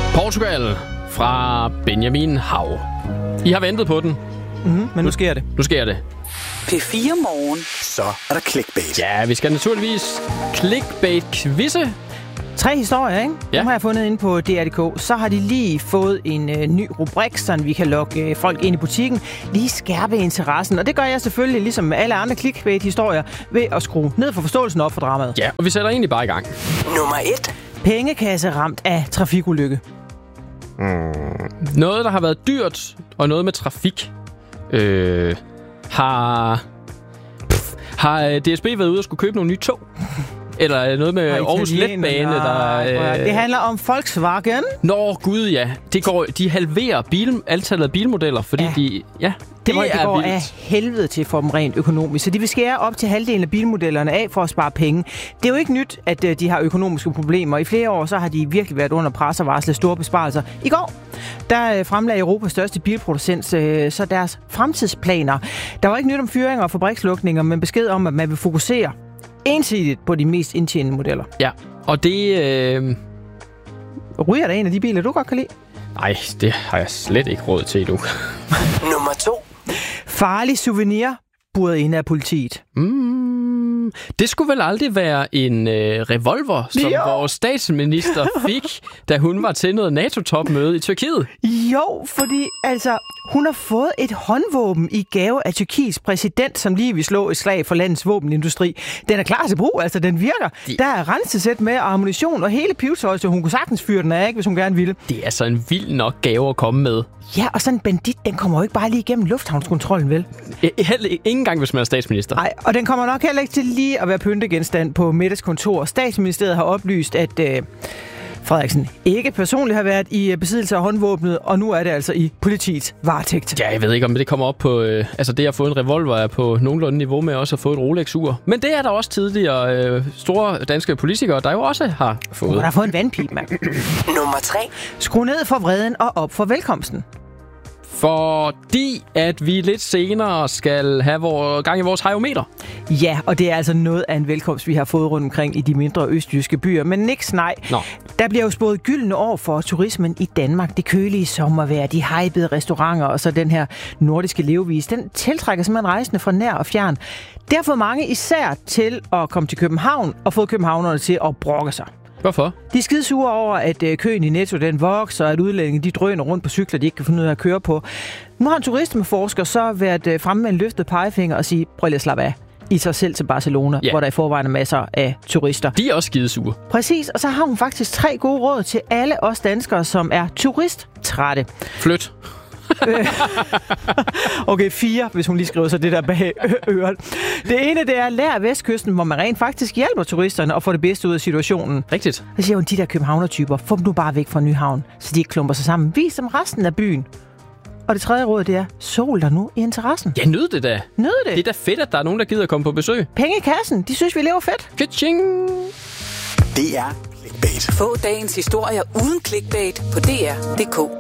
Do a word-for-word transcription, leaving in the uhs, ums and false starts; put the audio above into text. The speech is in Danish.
Portugal fra Benjamin Hav. I har ventet på den. Mm-hmm, men nu sker det. Nu sker det. P fire Morgen. Så er der clickbait. Ja, vi skal naturligvis clickbait-quizze. Tre historier, ikke? Ja. Dem har jeg fundet inde på D R punktum d k. Så har de lige fået en øh, ny rubrik, så vi kan lokke øh, folk ind i butikken. Lige skærpe interessen. Og det gør jeg selvfølgelig, ligesom med alle andre clickbait-historier, ved at skrue ned for forståelsen op for dramaet. Ja, og vi sætter egentlig bare i gang. Nummer et. Pengekasse ramt af trafikulykke. Mm. Noget, der har været dyrt, og noget med trafik, øh, har... Pff, har D S B været ude og skulle købe nogle nye tog? Eller noget med Aarhus Letbane, der... Øh... Det handler om Volkswagen. Nå, gud ja. Det går, de halverer bil, antallet af bilmodeller, fordi ja. de... Ja, det, det, det går vildt. Af helvede til for dem rent økonomisk. Så de vil skære op til halvdelen af bilmodellerne af for at spare penge. Det er jo ikke nyt, at de har økonomiske problemer. I flere år så har de virkelig været under pres og varslet store besparelser. I går der fremlagde Europas største bilproducent så deres fremtidsplaner. Der var ikke nyt om fyringer og fabrikslukninger, men besked om, at man vil fokusere ensidigt på de mest indtjenende modeller. Ja, og det... Øh... Ryger der en af de biler, du godt kan lide? Nej, det har jeg slet ikke råd til, du. Nummer to. Farlig souvenir buret inde af politiet. Mm, det skulle vel aldrig være en øh, revolver, som jo. vores statsminister fik, da hun var til noget NATO-topmøde i Tyrkiet. Jo, fordi altså, hun har fået et håndvåben i gave af Tyrkiets præsident, som lige vil slå et slag for landets våbenindustri. Den er klar til brug, altså den virker. De... Der er rensesæt med ammunition og hele pivtøj, så hun kunne sagtens fyre den af, ikke, hvis hun gerne ville. Det er altså en vild nok gave at komme med. Ja, og sådan en bandit, den kommer jo ikke bare lige igennem lufthavnskontrollen, vel? Heller ikke engang, hvis man er statsminister. Nej, og den kommer nok heller ikke til lige at være pyntegenstand på Mettes kontor. Statsministeriet har oplyst, at øh, Frederiksen ikke personligt har været i besiddelse af håndvåbnet, og nu er det altså i politiets varetægt. Ja, jeg ved ikke, om det kommer op på... Øh, altså det at få en revolver er på nogenlunde niveau med også at få et Rolex-ur. Men det er der også tidligere øh, store danske politikere, der jo også har fået. Der har fået en vandpip, mand. Nummer tre. Skru ned for vreden og op for velkomsten. Fordi at vi lidt senere skal have vores gang i vores hajometer. Ja, og det er altså noget af en velkomst, vi har fået rundt omkring i de mindre østjyske byer. Men niks nej. Nå. Der bliver jo spået gyldne år for turismen i Danmark. Det kølige sommervejr, de hypede restauranter og så den her nordiske levevis. Den tiltrækker simpelthen rejsende fra nær og fjern. Det har fået mange især til at komme til København og fået københavnerne til at brokke sig. Hvorfor? De er skidesure over, at køen i Netto den vokser, og at udlændinge de drøner rundt på cykler, de ikke kan finde ud af at køre på. Nu har en turismeforsker så været fremme med en løftet pegefinger og sige, prøv lige at slappe af. I sig selv til Barcelona, yeah. hvor der i forvejen er masser af turister. De er også skidesure. Præcis, og så har hun faktisk tre gode råd til alle os danskere, som er turisttrætte. Flyt. Okay, fire, hvis hun lige skriver så det der bag øret. Det ene, det er, lær Vestkysten, hvor man rent faktisk hjælper turisterne og får det bedste ud af situationen. Rigtigt. Så siger hun, de der københavnertyper, få dem nu bare væk fra Nyhavn, så de ikke klumper sig sammen. Vis dem resten af byen. Og det tredje råd, det er, sol dig nu i interessen. Ja, nyd det da. Nyd det. Det er da fedt, at der er nogen, der gider at komme på besøg. Penge i kassen, de synes, vi lever fedt. Ka-ching. Det er clickbait. Få dagens historier uden clickbait på D R punktum d k.